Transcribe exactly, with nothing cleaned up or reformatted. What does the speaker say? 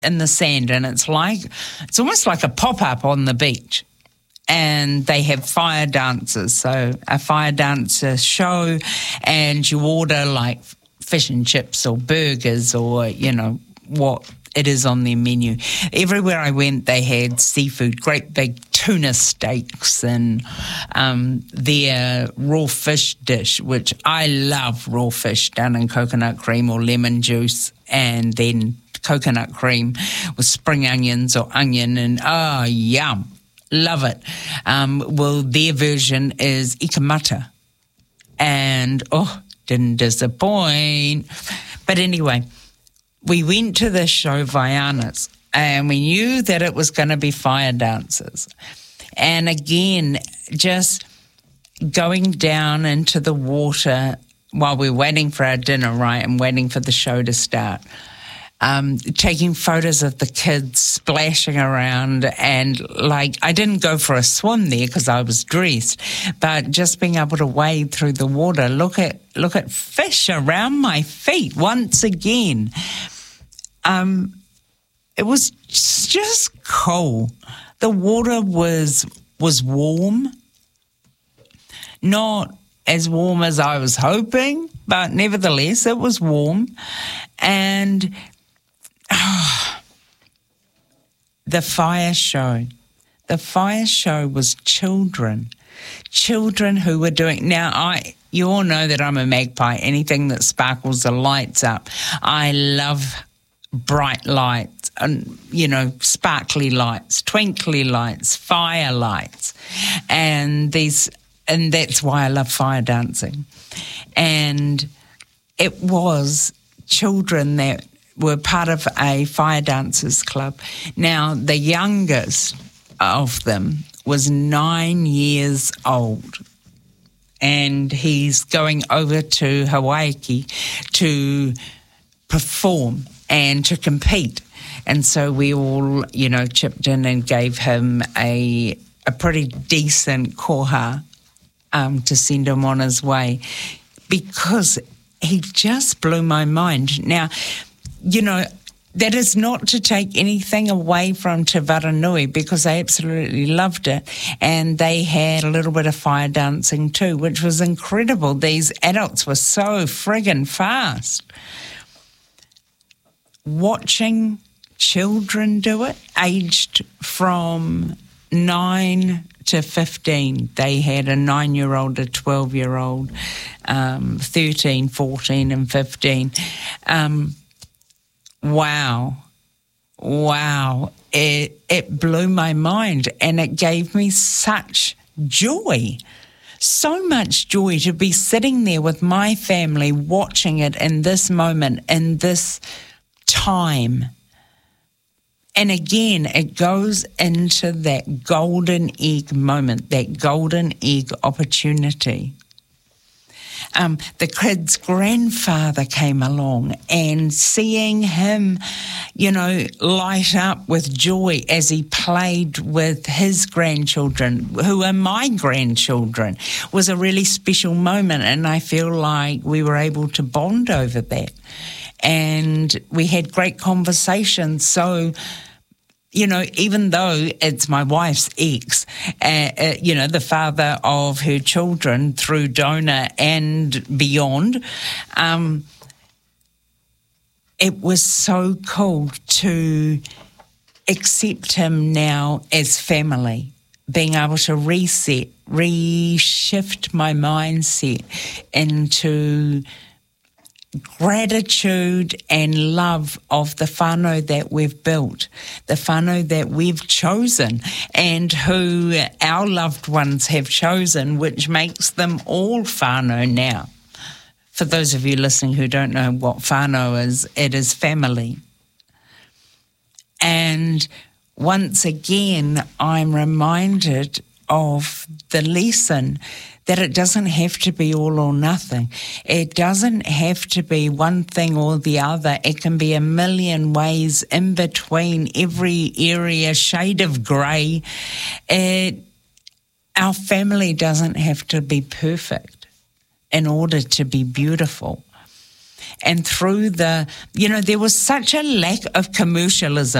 in the sand, and it's like, it's almost like a pop-up on the beach. And they have fire dancers, so a fire dancer show, and you order like fish and chips or burgers or, you know, what it is on their menu. Everywhere I went, they had seafood, great big tuna steaks and um, their raw fish dish, which I love raw fish done in coconut cream or lemon juice, and then coconut cream with spring onions or onion, and oh, yum. Love it. Um, well, their version is ikamata. And, oh, didn't disappoint. But anyway, we went to this show, Vaiana's, and we knew that it was going to be fire dancers. And again, just going down into the water while we're waiting for our dinner, right, and waiting for the show to start. Um, taking photos of the kids splashing around, and like, I didn't go for a swim there because I was dressed, but just being able to wade through the water, look at look at fish around my feet once again. Um, it was just cool. The water was was warm, not as warm as I was hoping, but nevertheless, it was warm, and Oh, the fire show. The fire show was children. Children who were doing... Now, I you all know that I'm a magpie. Anything that sparkles the lights up. I love bright lights and, you know, sparkly lights, twinkly lights, fire lights. And these... And that's why I love fire dancing. And it was children that were part of a fire dancers club. Now, the youngest of them was nine years old, and he's going over to Hawaii to perform and to compete. And so we all, you know, chipped in and gave him a a pretty decent koha um, to send him on his way, because he just blew my mind. Now, you know, that is not to take anything away from Te Waranui, because they absolutely loved it. And they had a little bit of fire dancing too, which was incredible. These adults were so friggin' fast. Watching children do it, aged from nine to fifteen. They had a nine-year-old, a twelve-year-old, um, thirteen, fourteen and fifteen. Um Wow. Wow. It, it blew my mind, and it gave me such joy. So much joy to be sitting there with my family watching it in this moment, in this time. And again, it goes into that golden egg moment, that golden egg opportunity. Um, the kid's grandfather came along, and seeing him, you know, light up with joy as he played with his grandchildren, who are my grandchildren, was a really special moment. And I feel like we were able to bond over that. And we had great conversations. So, you know, even though it's my wife's ex, uh, uh, you know, the father of her children through donor and beyond, um, it was so cool to accept him now as family, being able to reset, reshift my mindset into gratitude and love of the whānau that we've built, the whānau that we've chosen, and who our loved ones have chosen, which makes them all whānau now. For those of you listening who don't know what whānau is, it is family. And once again, I'm reminded of the lesson that it doesn't have to be all or nothing. It doesn't have to be one thing or the other. It can be a million ways in between, every area, shade of grey. It, our family doesn't have to be perfect in order to be beautiful. And through the, you know, there was such a lack of commercialism